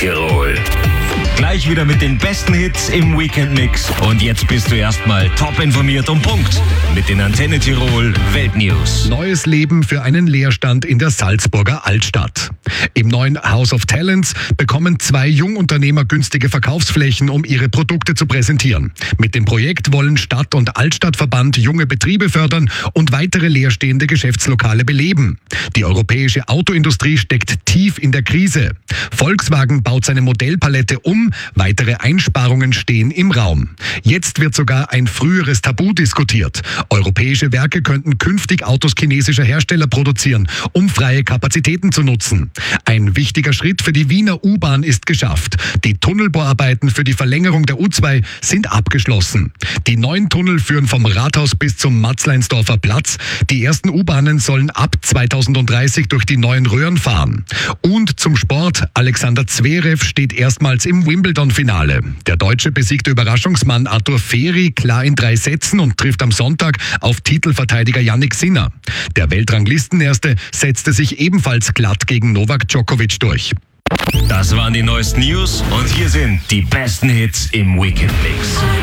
Tirol. Gleich wieder mit den besten Hits im Weekend-Mix. Und jetzt bist du erstmal top informiert und Punkt mit den Antenne Tirol Weltnews. Neues Leben für einen Leerstand in der Salzburger Altstadt. Im neuen House of Talents bekommen 2 Jungunternehmer günstige Verkaufsflächen, um ihre Produkte zu präsentieren. Mit dem Projekt wollen Stadt- und Altstadtverband junge Betriebe fördern und weitere leerstehende Geschäftslokale beleben. Die europäische Autoindustrie steckt tief in der Krise. Volkswagen baut seine Modellpalette um, weitere Einsparungen stehen im Raum. Jetzt wird sogar ein früheres Tabu diskutiert. Europäische Werke könnten künftig Autos chinesischer Hersteller produzieren, um freie Kapazitäten zu nutzen. Ein wichtiger Schritt für die Wiener U-Bahn ist geschafft. Die Tunnelbohrarbeiten für die Verlängerung der U2 sind abgeschlossen. Die 9 Tunnel führen vom Rathaus bis zum Matzleinsdorfer Platz. Die ersten U-Bahnen sollen ab 2030 durch die neuen Röhren fahren. Und zum Sport. Alexander Zverev steht erstmals im Wimbledon-Finale. Der Deutsche besiegte Überraschungsmann Arthur Feri klar in 3 Sätzen und trifft am Sonntag auf Titelverteidiger Jannik Sinner. Der Weltranglistenerste setzte sich ebenfalls glatt gegen Novak Djokovic durch. Das waren die neuesten News und hier sind die besten Hits im Weekend-Mix.